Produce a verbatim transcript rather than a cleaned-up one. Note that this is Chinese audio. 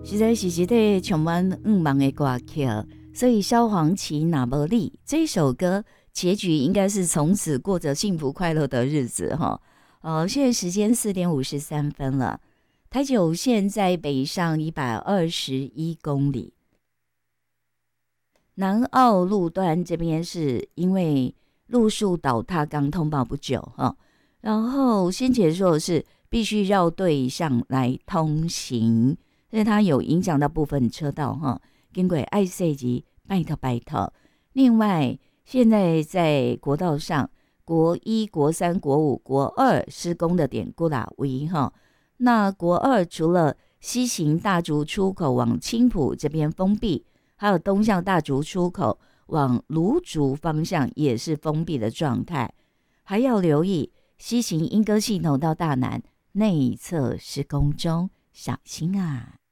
实在是一个充满愿望的歌曲，所以萧煌奇哪无你这首歌结局应该是从此过着幸福快乐的日子哈。呃，现在时间四点五十三分了，台九线在北上一百二十一公里，南澳路段这边是因为路树倒塌刚通报不久哈，然后先前说的是必须绕对向来通行，所以它有影响到部分车道哈。经过爱塞级拜托拜托。另外，现在在国道上，国一、国三、国五、国二施工的点过啦位哈。那国二除了西行大竹出口往青埔这边封闭，还有东向大竹出口往芦竹方向也是封闭的状态，还要留意西行莺歌系统到大南内侧施工中，小心啊！